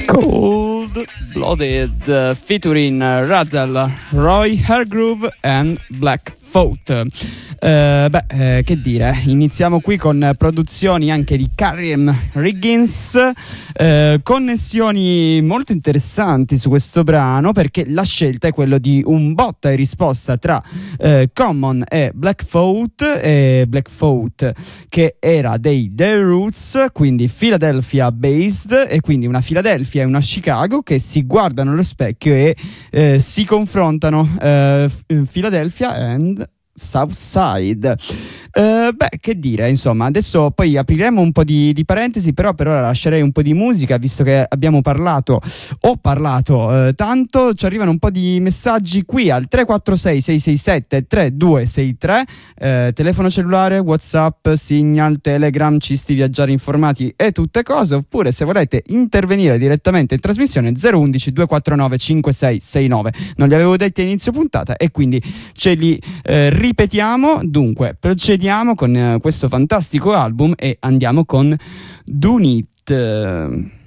Cold Blooded featuring Razel, Roy Hargrove and Blackfoot. Che dire, iniziamo qui con produzioni anche di Karim Riggins, connessioni molto interessanti su questo brano, perché la scelta è quello di un botta e risposta tra Common e Blackfoot, che era dei The Roots, quindi Philadelphia based, e quindi una Philadelphia e una Chicago che si guardano allo specchio e si confrontano, Philadelphia and Southside. Che dire, insomma, adesso poi apriremo un po' di parentesi, però per ora lascerei un po' di musica, visto che abbiamo parlato tanto. Ci arrivano un po' di messaggi qui al 346 667 3263, telefono cellulare, WhatsApp, Signal, Telegram, Cisti Viaggiare Informati e tutte cose. Oppure, se volete intervenire direttamente in trasmissione, 011 249 5669. Non li avevo detti a inizio puntata e quindi ce li ripetiamo. Dunque procediamo con questo fantastico album e andiamo con Do It.